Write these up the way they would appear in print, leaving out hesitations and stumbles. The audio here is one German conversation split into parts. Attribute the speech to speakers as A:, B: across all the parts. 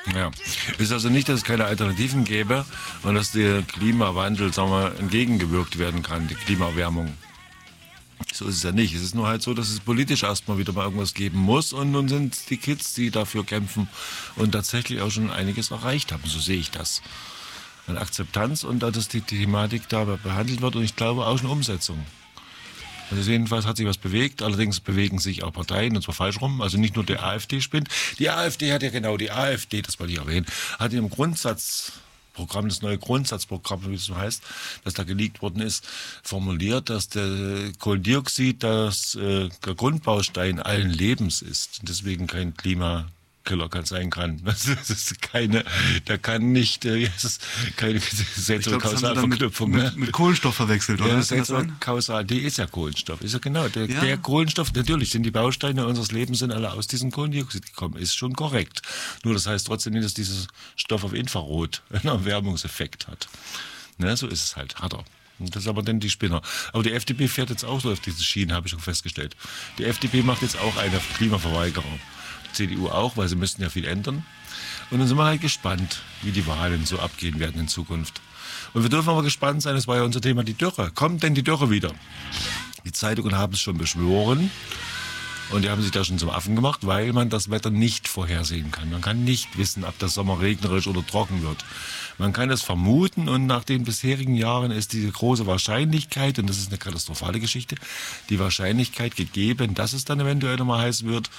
A: Ja, es ist also nicht, dass es keine Alternativen gäbe und dass der Klimawandel, sagen wir, entgegengewirkt werden kann, die Klimaerwärmung. So ist es ja nicht. Es ist nur halt so, dass es politisch erstmal wieder mal irgendwas geben muss und nun sind es die Kids, die dafür kämpfen und tatsächlich auch schon einiges erreicht haben. So sehe ich das. An Akzeptanz und dass die Thematik da behandelt wird und ich glaube auch eine Umsetzung. Also jedenfalls hat sich was bewegt, allerdings bewegen sich auch Parteien, und zwar falsch rum, also nicht nur der AfD spinnt. Die AfD hat ja genau, die AfD, das wollte ich erwähnen, hat im Grundsatzprogramm, das neue Grundsatzprogramm, wie es so heißt, das da geleakt worden ist, formuliert, dass der Kohlendioxid der Grundbaustein allen Lebens ist und deswegen kein Klimakiller sein kann. Das ist keine, da kann nicht, das ist keine seltsame Kausalverknüpfung.
B: Mit Kohlenstoff verwechselt, oder?
A: Ja, seltsame Kausal, die ist ja Kohlenstoff. Ist ja genau, der Kohlenstoff, natürlich sind die Bausteine unseres Lebens sind alle aus diesem Kohlendioxid gekommen. Ist schon korrekt. Nur das heißt trotzdem nicht, dass dieser Stoff auf Infrarot einen Erwärmungseffekt hat. Ne, so ist es halt, hat er. Und das ist aber dann die Spinner. Aber die FDP fährt jetzt auch so auf diese Schienen, habe ich schon festgestellt. Die FDP macht jetzt auch eine Klimaverweigerung. CDU auch, weil sie müssten ja viel ändern. Und dann sind wir halt gespannt, wie die Wahlen so abgehen werden in Zukunft. Und wir dürfen aber gespannt sein, das war ja unser Thema, die Dürre. Kommt denn die Dürre wieder? Die Zeitungen haben es schon beschworen und die haben sich da schon zum Affen gemacht, weil man das Wetter nicht vorhersehen kann. Man kann nicht wissen, ob das Sommer regnerisch oder trocken wird. Man kann es vermuten und nach den bisherigen Jahren ist diese große Wahrscheinlichkeit, und das ist eine katastrophale Geschichte, die Wahrscheinlichkeit gegeben, dass es dann eventuell nochmal heiß wird.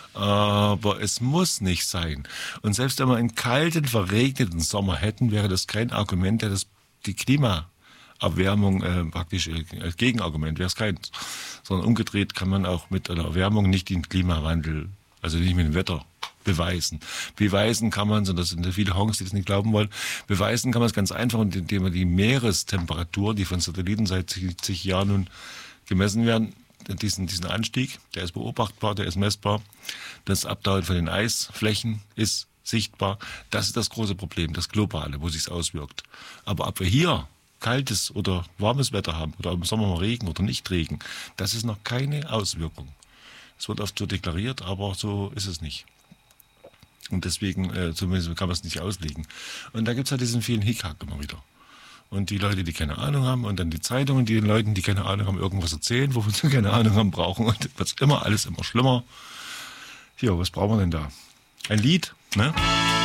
A: Aber es muss nicht sein. Und selbst wenn wir einen kalten, verregneten Sommer hätten, wäre das kein Argument, der die Klimaerwärmung praktisch als Gegenargument wäre es kein. Sondern umgedreht kann man auch mit einer Erwärmung nicht den Klimawandel, also nicht mit dem Wetter, beweisen. Beweisen kann man, und das sind viele Honks, die das nicht glauben wollen, beweisen kann man es ganz einfach, indem man die Meerestemperatur, die von Satelliten seit zig Jahren nun gemessen werden, diesen Anstieg, der ist beobachtbar, der ist messbar. Das Abtauen von den Eisflächen ist sichtbar. Das ist das große Problem, das Globale, wo sich's auswirkt. Aber ob wir hier kaltes oder warmes Wetter haben oder im Sommer mal Regen oder nicht Regen, das ist noch keine Auswirkung. Es wird oft so deklariert, aber so ist es nicht. Und deswegen, zumindest kann man es nicht auslegen. Und da gibt's halt diesen vielen Hickhack immer wieder. Und die Leute, die keine Ahnung haben, und dann die Zeitungen, die den Leuten, die keine Ahnung haben, irgendwas erzählen, wovon sie keine Ahnung haben, brauchen. Und wird alles immer schlimmer. Ja, was brauchen wir denn da? Ein Lied, ne?